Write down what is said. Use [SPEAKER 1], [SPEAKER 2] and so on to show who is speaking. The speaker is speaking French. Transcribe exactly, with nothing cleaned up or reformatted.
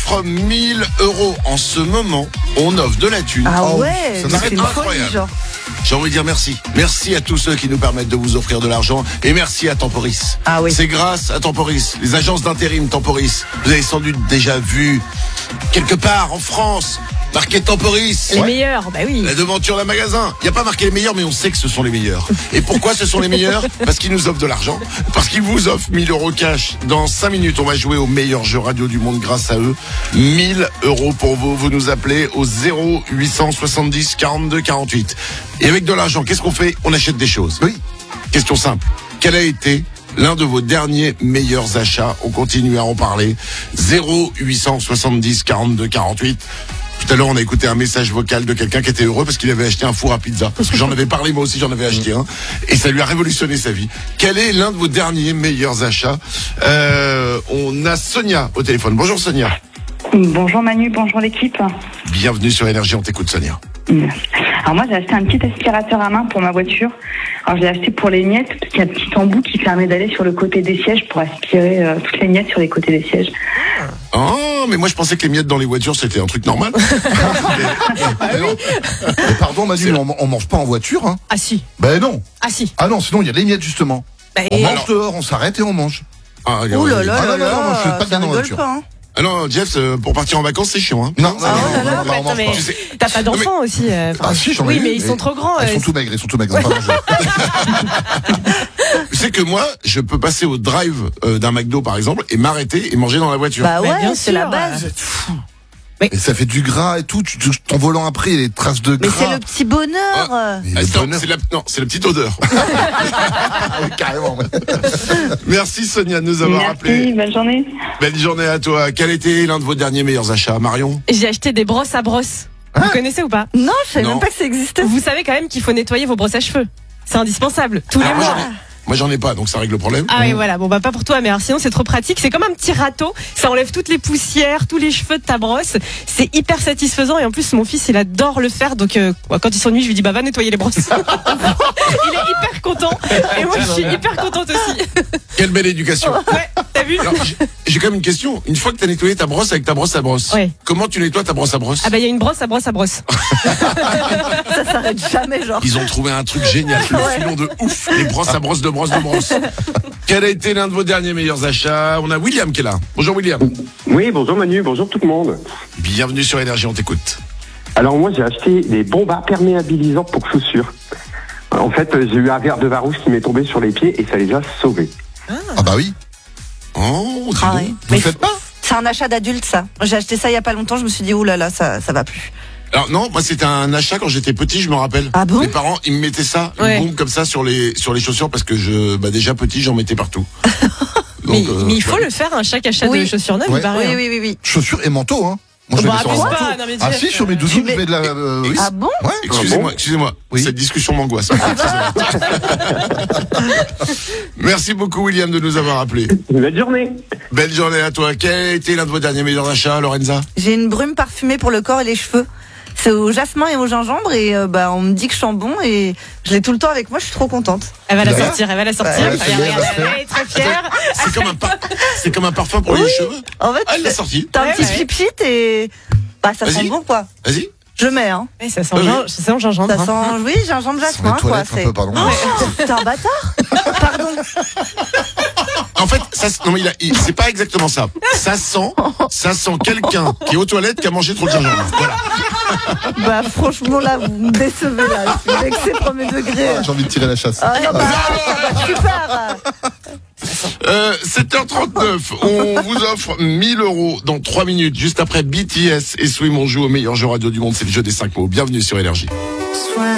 [SPEAKER 1] offre mille euros. En ce moment, on offre de la thune.
[SPEAKER 2] Ah
[SPEAKER 1] Oh,
[SPEAKER 2] ouais,
[SPEAKER 1] ça
[SPEAKER 2] c'est
[SPEAKER 1] m'arrête incroyable.
[SPEAKER 2] genre.
[SPEAKER 1] J'ai envie de dire merci. Merci à tous ceux qui nous permettent de vous offrir de l'argent. Et merci à Temporis.
[SPEAKER 2] Ah oui.
[SPEAKER 1] C'est grâce à Temporis, les agences d'intérim Temporis. Vous avez sans doute déjà vu, quelque part en France, marqué Temporis.
[SPEAKER 3] Les meilleurs, bah oui.
[SPEAKER 1] La devanture d'un magasin. Il n'y a pas marqué les meilleurs, mais on sait que ce sont les meilleurs. Et pourquoi ce sont les meilleurs? Parce qu'ils nous offrent de l'argent. Parce qu'ils vous offrent mille euros cash. Dans cinq minutes, on va jouer au meilleur jeu radio du monde grâce à eux. mille euros pour vous. Vous nous appelez au zéro huit cent soixante-dix quarante-deux quarante-huit. Et avec de l'argent, qu'est-ce qu'on fait? On achète des choses.
[SPEAKER 4] Oui.
[SPEAKER 1] Question simple. Quel a été l'un de vos derniers meilleurs achats? On continue à en parler. zéro huit cent soixante-dix quarante-deux quarante-huit. Tout à l'heure, on a écouté un message vocal de quelqu'un qui était heureux parce qu'il avait acheté un four à pizza. Parce que j'en avais parlé, moi aussi, j'en avais acheté un. Et ça lui a révolutionné sa vie. Quel est l'un de vos derniers meilleurs achats? euh, On a Sonia au téléphone. Bonjour Sonia.
[SPEAKER 5] Bonjour Manu, bonjour l'équipe.
[SPEAKER 1] Bienvenue sur Énergie, on t'écoute Sonia.
[SPEAKER 5] Alors moi j'ai acheté un petit aspirateur à main pour ma voiture. Alors je l'ai acheté pour les miettes parce qu'il y a un petit embout qui permet d'aller sur le côté des sièges pour aspirer euh, toutes les miettes sur les côtés des sièges.
[SPEAKER 1] Oh, mais moi je pensais que les miettes dans les voitures c'était un truc normal.
[SPEAKER 4] Ah oui. Mais pardon Manu, on, on mange pas en voiture, hein?
[SPEAKER 3] Ah si.
[SPEAKER 4] Ben non.
[SPEAKER 3] Ah si.
[SPEAKER 4] Ah non, sinon il y a les miettes justement.
[SPEAKER 3] Bah,
[SPEAKER 4] On
[SPEAKER 3] et-
[SPEAKER 4] mange
[SPEAKER 1] alors-
[SPEAKER 4] dehors, on s'arrête et on mange.
[SPEAKER 1] Ah,
[SPEAKER 2] Ouh là là
[SPEAKER 4] Ah,
[SPEAKER 2] là
[SPEAKER 4] non, non, non, moi, je fais
[SPEAKER 2] là,
[SPEAKER 4] pas de
[SPEAKER 2] ça
[SPEAKER 4] bien en
[SPEAKER 2] rigole
[SPEAKER 4] voiture.
[SPEAKER 2] pas, hein.
[SPEAKER 1] Ah non, Jeff, euh, pour partir en vacances c'est chiant. Hein.
[SPEAKER 4] Non, non,
[SPEAKER 2] Ah,
[SPEAKER 4] non,
[SPEAKER 2] oh là
[SPEAKER 4] non,
[SPEAKER 2] là,
[SPEAKER 4] non,
[SPEAKER 3] mais
[SPEAKER 4] on
[SPEAKER 3] attends,
[SPEAKER 4] mange
[SPEAKER 3] mais
[SPEAKER 4] pas.
[SPEAKER 1] Tu sais-
[SPEAKER 3] t'as pas d'enfants aussi euh, enfin,
[SPEAKER 4] Ah si, j'en ai
[SPEAKER 3] Oui,
[SPEAKER 4] eu,
[SPEAKER 3] mais ils sont trop grands.
[SPEAKER 4] Ils
[SPEAKER 3] euh,
[SPEAKER 4] sont tout maigres, ils sont tout maigres. ils ont pas mangé.
[SPEAKER 1] Tu sais que moi, je peux passer au drive euh, d'un McDo par exemple et m'arrêter et manger dans la voiture.
[SPEAKER 2] Bah
[SPEAKER 3] Mais
[SPEAKER 2] ouais,
[SPEAKER 3] bien
[SPEAKER 2] c'est
[SPEAKER 3] sûr,
[SPEAKER 2] la base.
[SPEAKER 4] Et ça fait du gras et tout. Tu, tu, ton volant après, il y a des traces de
[SPEAKER 2] Mais
[SPEAKER 4] gras.
[SPEAKER 2] c'est le petit bonheur.
[SPEAKER 1] Ah,
[SPEAKER 4] Mais le
[SPEAKER 1] Attends,
[SPEAKER 4] bonheur.
[SPEAKER 1] c'est la, non, c'est la petite odeur.
[SPEAKER 4] Ah oui, carrément. ouais.
[SPEAKER 1] Merci Sonia de nous avoir
[SPEAKER 5] Merci,
[SPEAKER 1] rappelé.
[SPEAKER 5] bonne journée.
[SPEAKER 1] Belle journée à toi. Quel était l'un de vos derniers meilleurs achats, Marion?
[SPEAKER 3] J'ai acheté des brosses à brosse. Vous connaissez ou pas?
[SPEAKER 2] Non, je savais
[SPEAKER 1] Non.
[SPEAKER 2] même pas que ça existait.
[SPEAKER 3] Vous savez quand même qu'il faut nettoyer vos brosses à cheveux. C'est indispensable. Tous les
[SPEAKER 1] Ah, moi,
[SPEAKER 3] mois.
[SPEAKER 1] j'en ai- Moi j'en ai pas, donc ça règle le problème.
[SPEAKER 3] Ah oui, voilà. Bon, bah, pas pour toi, mais alors, sinon, c'est trop pratique. C'est comme un petit râteau. Ça enlève toutes les poussières, tous les cheveux de ta brosse. C'est hyper satisfaisant. Et en plus, mon fils, il adore le faire. Donc, euh, quand il s'ennuie, je lui dis, bah, va nettoyer les brosses. Il est hyper content. Et moi, je suis hyper contente aussi.
[SPEAKER 1] Quelle belle éducation.
[SPEAKER 3] Ouais, t'as vu?
[SPEAKER 1] Alors, j'ai- j'ai quand même une question. Une fois que tu as nettoyé ta brosse avec ta brosse à brosse,
[SPEAKER 3] Ouais.
[SPEAKER 1] comment tu nettoies ta brosse à brosse?
[SPEAKER 3] Ah, bah, il y a une brosse à brosse à brosse.
[SPEAKER 2] Ça s'arrête jamais, genre.
[SPEAKER 1] Ils ont trouvé un truc génial, le filon de ouf, les brosses à brosse de brosse de brosse. Quel a été l'un de vos derniers meilleurs achats? On a William qui est là. Bonjour William.
[SPEAKER 6] Oui, bonjour Manu, bonjour tout le monde.
[SPEAKER 1] Bienvenue sur Énergie, on t'écoute.
[SPEAKER 6] Alors moi j'ai acheté des bombes imperméabilisantes pour chaussures. En fait, euh, j'ai eu un verre de varouche qui m'est tombé sur les pieds et ça les a sauvés.
[SPEAKER 4] Ah bah oui.
[SPEAKER 1] Oh, dis
[SPEAKER 2] Ah
[SPEAKER 1] donc.
[SPEAKER 2] ouais.
[SPEAKER 4] Vous
[SPEAKER 2] Mais
[SPEAKER 4] le faites pas?
[SPEAKER 2] c'est un achat d'adulte, ça. J'ai acheté ça il y a pas longtemps, je me suis dit, ouh là là, ça, ça va plus.
[SPEAKER 1] Alors non, moi c'était un achat quand j'étais petit, je me rappelle.
[SPEAKER 2] Ah bon?
[SPEAKER 1] Mes parents, ils me mettaient ça, une
[SPEAKER 3] Ouais.
[SPEAKER 1] bombe comme ça sur les sur les chaussures parce que je, bah déjà petit, j'en mettais partout.
[SPEAKER 3] Mais,
[SPEAKER 1] Donc, euh,
[SPEAKER 3] mais il faut
[SPEAKER 1] ouais.
[SPEAKER 3] le faire, hein, chaque achat
[SPEAKER 2] Oui.
[SPEAKER 3] de chaussures neuves,
[SPEAKER 4] Ouais.
[SPEAKER 3] il paraît.
[SPEAKER 2] Oui,
[SPEAKER 3] hein.
[SPEAKER 2] oui, oui, oui.
[SPEAKER 4] Chaussures et manteau, hein. Moi, je
[SPEAKER 3] Bah,
[SPEAKER 4] mets sur un
[SPEAKER 3] abuse
[SPEAKER 4] manteau.
[SPEAKER 3] pas, non, mais
[SPEAKER 4] Ah
[SPEAKER 3] Jeff,
[SPEAKER 4] si, sur mes
[SPEAKER 3] euh,
[SPEAKER 4] doudous,
[SPEAKER 2] tu
[SPEAKER 4] je
[SPEAKER 2] mets-
[SPEAKER 4] mets de la... euh, oui.
[SPEAKER 2] Ah bon?
[SPEAKER 4] Ouais.
[SPEAKER 1] Excusez-moi, excusez-moi.
[SPEAKER 4] Oui.
[SPEAKER 1] Cette discussion m'angoisse. Excusez-moi. Merci beaucoup William de nous avoir appelé.
[SPEAKER 6] Belle journée.
[SPEAKER 1] Belle journée à toi. Quel a été l'un de vos derniers meilleurs achats, Lorenza?
[SPEAKER 2] J'ai une brume parfumée pour le corps et les cheveux. C'est au jasmin et au gingembre et euh, bah on me dit que je sens bon et je l'ai tout le temps avec moi, je suis trop contente.
[SPEAKER 3] Elle va la
[SPEAKER 4] D'accord.
[SPEAKER 3] sortir, elle va la sortir.
[SPEAKER 4] Ouais,
[SPEAKER 3] Regarde,
[SPEAKER 4] c'est bien,
[SPEAKER 3] regarde,
[SPEAKER 4] elle va
[SPEAKER 3] elle est très fière.
[SPEAKER 1] C'est comme un par- c'est comme un parfum pour les cheveux.
[SPEAKER 2] En fait,
[SPEAKER 1] Ah, elle l'a sorti.
[SPEAKER 2] t'as un
[SPEAKER 3] Ouais,
[SPEAKER 2] petit
[SPEAKER 3] ouais.
[SPEAKER 2] flip-sheet et bah ça
[SPEAKER 1] Vas-y.
[SPEAKER 2] sent bon quoi.
[SPEAKER 1] Vas-y.
[SPEAKER 2] Je mets hein.
[SPEAKER 3] Ouais, ça sent
[SPEAKER 1] Ouais,
[SPEAKER 3] gin-
[SPEAKER 1] ouais.
[SPEAKER 3] ça sent gingembre.
[SPEAKER 2] Ça
[SPEAKER 3] hein.
[SPEAKER 2] sent oui, gingembre
[SPEAKER 4] Sur les
[SPEAKER 2] jasmin quoi,
[SPEAKER 4] toilettes un
[SPEAKER 2] c'est.
[SPEAKER 4] peu, pardon.
[SPEAKER 2] Oh, t'es un bâtard. Pardon.
[SPEAKER 1] En fait, ça, non mais il a, il- c'est pas exactement ça. Ça sent, ça sent quelqu'un qui est aux toilettes qui a mangé trop de gingembre. Voilà.
[SPEAKER 2] Bah franchement là, vous me décevez là. Je suis vexée premier degré.
[SPEAKER 4] Ah, j'ai envie de tirer la chasse.
[SPEAKER 2] Ah non, bah, bah, super.
[SPEAKER 1] Euh, sept heures trente-neuf, on vous offre mille euros dans trois minutes, juste après B T S et Swim, on joue au meilleur jeu radio du monde, c'est le jeu des cinq mots. Bienvenue sur Énergie.
[SPEAKER 2] Soin.